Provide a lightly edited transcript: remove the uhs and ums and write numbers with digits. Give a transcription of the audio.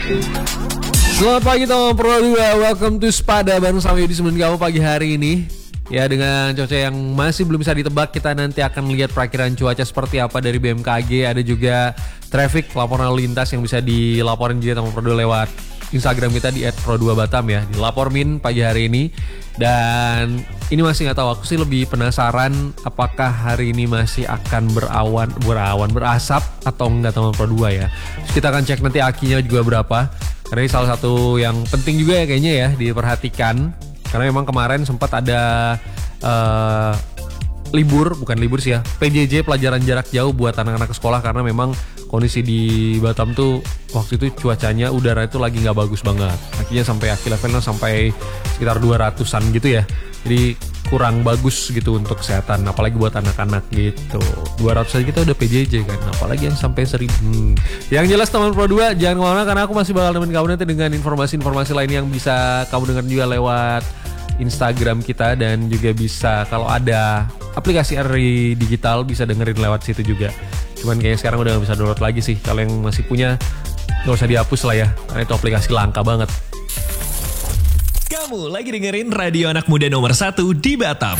Selamat pagi teman Pro 2, welcome to Spada bareng sama Yudi Semen kamu pagi hari ini. Ya, dengan cuaca yang masih belum bisa ditebak, kita nanti akan lihat perakiran cuaca seperti apa dari BMKG. Ada juga traffic, laporan lalu lintas yang bisa dilaporin juga teman Pro 2 lewat Instagram kita di @pro2batam ya, dilapormin pagi hari ini. Dan ini masih nggak tahu, aku sih lebih penasaran apakah hari ini masih akan berasap atau enggak teman Pro 2 ya. Terus kita akan cek nanti akinya juga berapa. Karena ini salah satu yang penting juga ya kayaknya ya diperhatikan. Karena memang kemarin sempat ada bukan libur sih ya, PJJ pelajaran jarak jauh buat anak-anak ke sekolah. Karena memang kondisi di Batam tuh waktu itu cuacanya, udara itu lagi gak bagus banget. Akhirnya sampai aki levelnya sampai sekitar 200an gitu ya. Jadi kurang bagus gitu untuk kesehatan, apalagi buat anak-anak gitu. 200 aja kita udah PJJ kan, apalagi yang sampai 1000. Yang jelas teman Pro 2 jangan kemana, karena aku masih bakal nemenin kamu nanti dengan informasi-informasi lain yang bisa kamu dengar juga lewat Instagram kita. Dan juga bisa kalau ada aplikasi RRI Digital bisa dengerin lewat situ juga. Cuman kayaknya sekarang udah gak bisa download lagi sih. Kalau yang masih punya gak usah dihapus lah ya, karena itu aplikasi langka banget. Kamu lagi dengerin radio anak muda nomor 1 di Batam.